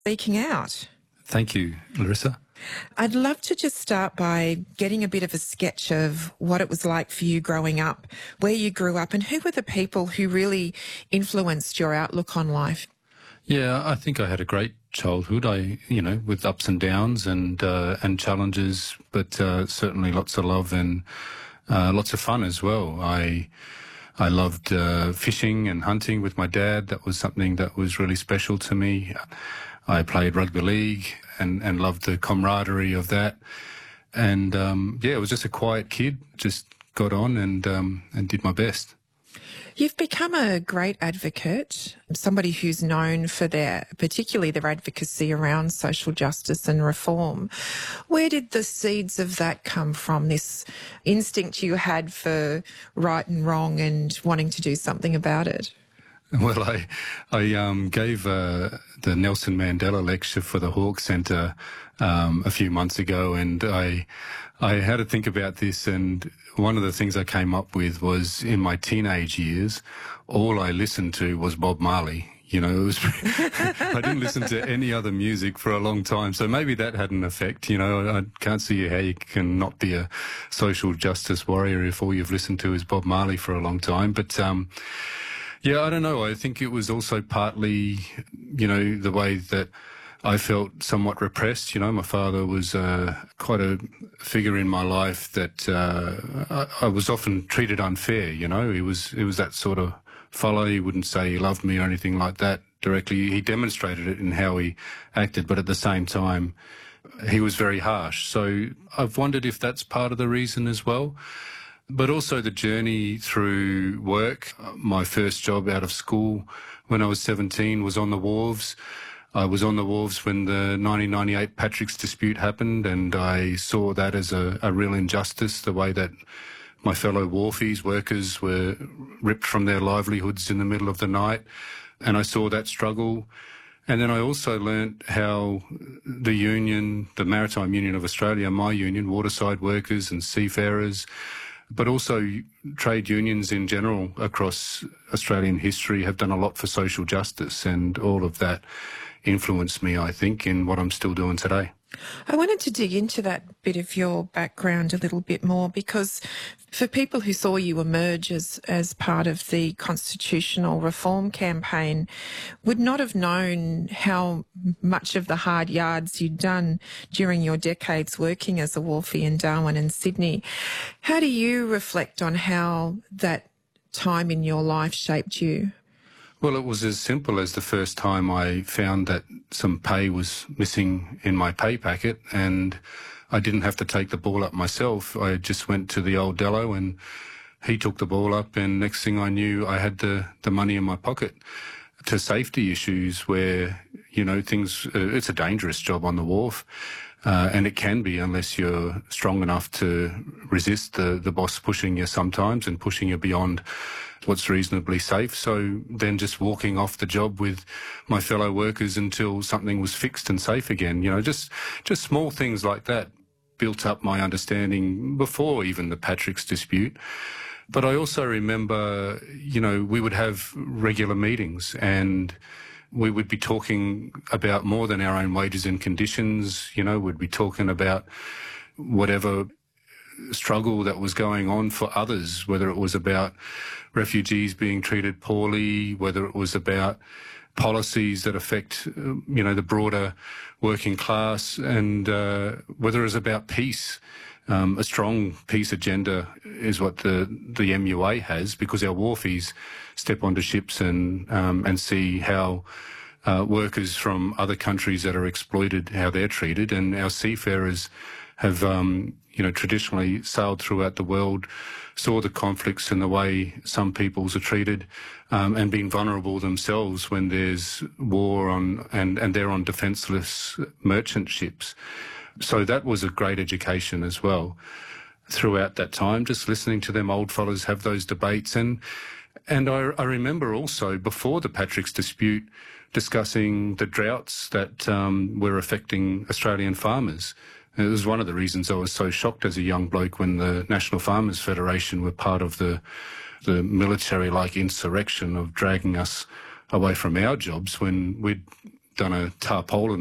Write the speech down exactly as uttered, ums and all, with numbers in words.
Speaking out. Thank you, Larissa. I'd love to just start by getting a bit of a sketch of what it was like for you growing up, where you grew up, and who were the people who really influenced your outlook on life? Yeah, I think I had a great childhood. I, you know, with ups and downs and uh, and challenges, but uh, certainly lots of love and uh, lots of fun as well. I I loved uh, fishing and hunting with my dad. That was something that was really special to me. I played rugby league and, and loved the camaraderie of that. And, um, yeah, it was just a quiet kid, just got on and um, and did my best. You've become a great advocate, somebody who's known for their, particularly their advocacy around social justice and reform. Where did the seeds of that come from, this instinct you had for right and wrong and wanting to do something about it? Well, I I um, gave uh, the Nelson Mandela lecture for the Hawke Centre um, a few months ago, and I I had to think about this. And one of the things I came up with was, in my teenage years, all I listened to was Bob Marley. You know, it was I didn't listen to any other music for a long time, so maybe that had an effect. You know, I can't see how you can not be a social justice warrior if all you've listened to is Bob Marley for a long time. But um, yeah, I don't know. I think it was also partly, you know, the way that I felt somewhat repressed. You know, my father was uh, quite a figure in my life that uh, I, I was often treated unfair. You know, he was he was that sort of fellow. He wouldn't say he loved me or anything like that directly. He demonstrated it in how he acted, but at the same time, he was very harsh. So I've wondered if that's part of the reason as well. But also the journey through work. My first job out of school when I was seventeen was on the wharves. I was on the wharves when the nineteen ninety-eight Patrick's dispute happened, and I saw that as a, a real injustice, the way that my fellow wharfies, workers, were ripped from their livelihoods in the middle of the night. And I saw that struggle. And then I also learnt how the union, the Maritime Union of Australia, my union, waterside workers and seafarers, but also trade unions in general across Australian history have done a lot for social justice, and all of that influenced me, I think, in what I'm still doing today. I wanted to dig into that bit of your background a little bit more, because for people who saw you emerge as, as part of the constitutional reform campaign would not have known how much of the hard yards you'd done during your decades working as a wharfie in Darwin and Sydney. How do you reflect on how that time in your life shaped you? Well, it was as simple as the first time I found that some pay was missing in my pay packet, and I didn't have to take the ball up myself. I just went to the old Dello and he took the ball up, and next thing I knew, I had the, the money in my pocket. To safety issues where, you know, things, uh, it's a dangerous job on the wharf. Uh, and it can be, unless you're strong enough to resist the, the boss pushing you sometimes and pushing you beyond what's reasonably safe. So then just walking off the job with my fellow workers until something was fixed and safe again, you know, just, just small things like that built up my understanding before even the Patrick's dispute. But I also remember, you know, we would have regular meetings and we would be talking about more than our own wages and conditions. You know, we'd be talking about whatever struggle that was going on for others, whether it was about refugees being treated poorly, whether it was about policies that affect, you know, the broader working class, and uh, whether it was about peace. Um, a strong peace agenda is what the, the M U A has, because our wharfies step onto ships and um, and see how uh, workers from other countries that are exploited, how they're treated, and our seafarers have, um, you know, traditionally sailed throughout the world, saw the conflicts and the way some peoples are treated, um, and been vulnerable themselves when there's war on, and, and they're on defenceless merchant ships. So that was a great education as well throughout that time, just listening to them old fellows have those debates. And and I, I remember also before the Patrick's dispute discussing the droughts that um, were affecting Australian farmers. It was one of the reasons I was so shocked as a young bloke when the National Farmers Federation were part of the the military-like insurrection of dragging us away from our jobs when we'd done a tarpaulin